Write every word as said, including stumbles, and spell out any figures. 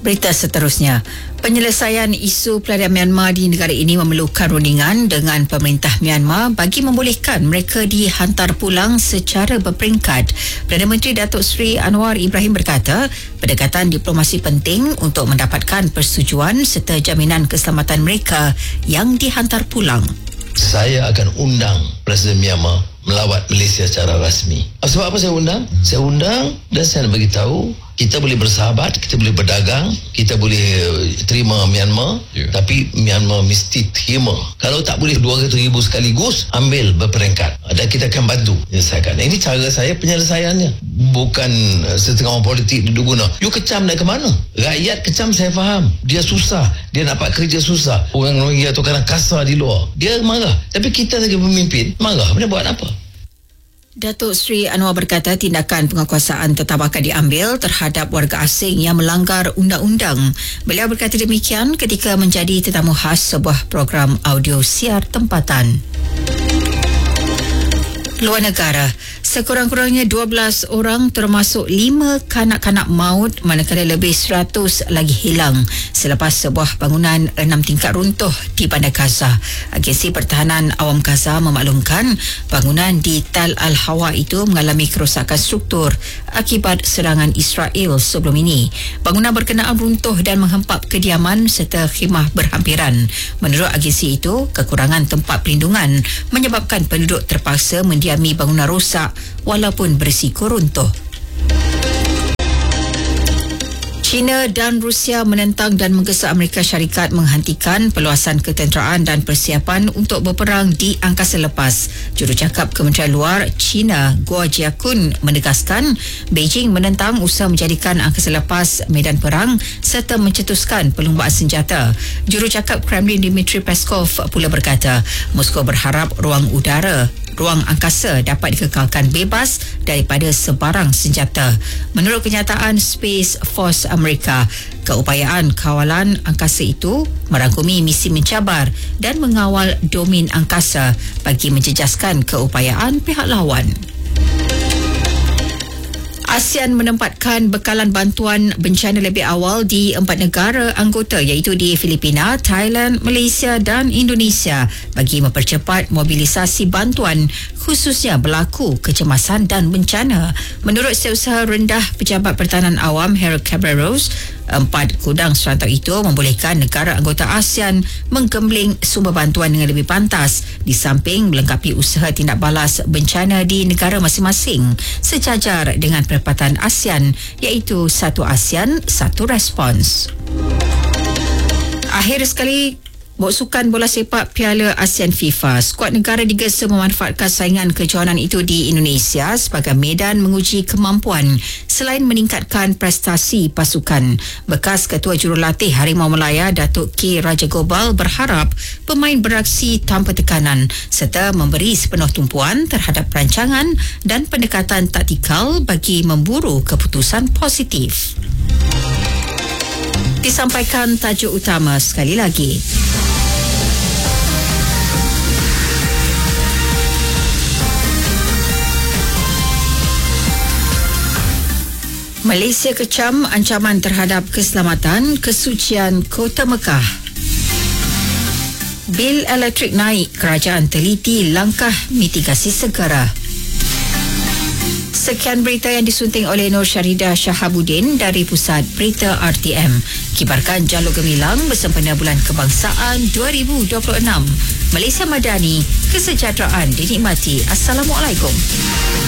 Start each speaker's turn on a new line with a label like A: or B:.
A: Berita seterusnya, penyelesaian isu pelarian Myanmar di negara ini memerlukan rundingan dengan pemerintah Myanmar bagi membolehkan mereka dihantar pulang secara berperingkat. Perdana Menteri Datuk Seri Anwar Ibrahim berkata, pendekatan diplomasi penting untuk mendapatkan persetujuan serta jaminan keselamatan mereka yang dihantar pulang.
B: Saya akan undang Presiden Myanmar melawat Malaysia secara rasmi. Sebab apa saya undang? Saya undang dan saya nak bagi tahu kita boleh bersahabat, kita boleh berdagang, kita boleh terima Myanmar, yeah. Tapi Myanmar mesti terima. Kalau tak boleh dua ratus ribu sekaligus, ambil berperingkat. Dan kita akan bantu menyelesaikan. Ini cara saya penyelesaiannya. Bukan setengah orang politik duduk guna. You kecam nak ke mana? Rakyat kecam saya faham. Dia susah. Dia dapat kerja susah. Orang Rohingya tu kadang kasar di luar. Dia marah. Tapi kita sebagai pemimpin, marah. Dia buat apa?
A: Datuk Seri Anwar berkata tindakan penguasaan tetap akan diambil terhadap warga asing yang melanggar undang-undang. Beliau berkata demikian ketika menjadi tetamu khas sebuah program audio siar tempatan. Luar negara, sekurang-kurangnya dua belas orang termasuk lima kanak-kanak maut manakala lebih seratus lagi hilang selepas sebuah bangunan enam tingkat runtuh di Bandar Gaza. Agensi Pertahanan Awam Gaza memaklumkan bangunan di Tal Al-Hawa itu mengalami kerosakan struktur akibat serangan Israel sebelum ini. Bangunan berkenaan runtuh dan menghempap kediaman serta khemah berhampiran. Menurut agensi itu, kekurangan tempat perlindungan menyebabkan penduduk terpaksa mendiami bangunan rosak walaupun berisiko runtuh. China dan Rusia menentang dan menggesa Amerika Syarikat menghentikan peluasan ketenteraan dan persiapan untuk berperang di angkasa lepas. Jurucakap Kementerian Luar China, Guo Jiakun, menegaskan Beijing menentang usaha menjadikan angkasa lepas medan perang serta mencetuskan perlumbaan senjata. Jurucakap Kremlin Dmitry Peskov pula berkata, Moskow berharap ruang udara ruang angkasa dapat dikekalkan bebas daripada sebarang senjata. Menurut kenyataan Space Force Amerika, keupayaan kawalan angkasa itu merangkumi misi mencabar dan mengawal domain angkasa bagi menjejaskan keupayaan pihak lawan. ASEAN menempatkan bekalan bantuan bencana lebih awal di empat negara anggota iaitu di Filipina, Thailand, Malaysia dan Indonesia bagi mempercepat mobilisasi bantuan khususnya berlaku kecemasan dan bencana. Menurut Setiausaha Rendah Pejabat Pertahanan Awam Harold Cabreros, empat gudang serantau itu membolehkan negara anggota ASEAN menggembling sumber bantuan dengan lebih pantas di samping melengkapi usaha tindak balas bencana di negara masing-masing sejajar dengan perempatan ASEAN iaitu satu ASEAN, satu respons. Akhir sekali, Sukan bola sepak Piala ASEAN FIFA, skuad negara digesa memanfaatkan saingan kejohanan itu di Indonesia sebagai medan menguji kemampuan selain meningkatkan prestasi pasukan. Bekas Ketua Jurulatih Harimau Melaya Datuk K. Rajagopal berharap pemain beraksi tanpa tekanan serta memberi sepenuh tumpuan terhadap perancangan dan pendekatan taktikal bagi memburu keputusan positif. Disampaikan tajuk utama sekali lagi. Malaysia kecam ancaman terhadap keselamatan kesucian Kota Mekah. Bil elektrik naik, kerajaan teliti langkah mitigasi segera. Sekian berita yang disunting oleh Nur Syaridah Shahabuddin dari Pusat Berita R T M. Kibarkan Jalur Gemilang bersempena Bulan Kebangsaan dua ribu dua puluh enam. Malaysia Madani, kesejahteraan dinikmati. Assalamualaikum.